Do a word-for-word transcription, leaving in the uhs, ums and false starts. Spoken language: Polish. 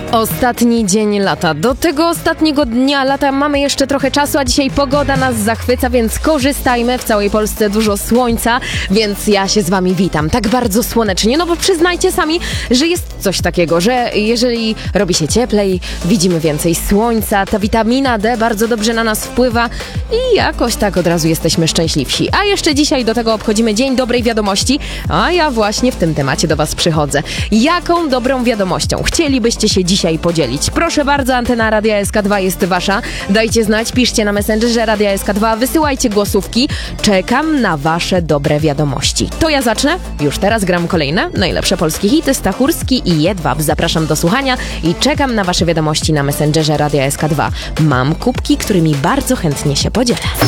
Ostatni dzień lata. Do tego ostatniego dnia lata mamy jeszcze trochę czasu, a dzisiaj pogoda nas zachwyca, więc korzystajmy. W całej Polsce dużo słońca, więc ja się z wami witam. Tak bardzo słonecznie, no bo przyznajcie sami, że jest coś takiego, że jeżeli robi się cieplej, widzimy więcej słońca, ta witamina D bardzo dobrze na nas wpływa i jakoś tak od razu jesteśmy szczęśliwsi. A jeszcze dzisiaj do tego obchodzimy Dzień Dobrej Wiadomości, a ja właśnie w tym temacie do was przychodzę. Jaką dobrą wiadomością chcielibyście się dzisiaj podzielić? Proszę bardzo, antena Radia S K dwa jest wasza. Dajcie znać, piszcie na Messengerze Radia S K dwa, wysyłajcie głosówki. Czekam na wasze dobre wiadomości. To ja zacznę. Już teraz gram kolejne najlepsze polskie hity, Stachurski i Jedwab. Zapraszam do słuchania i czekam na wasze wiadomości na Messengerze Radia S K dwa. Mam kubki, którymi bardzo chętnie się podzielę.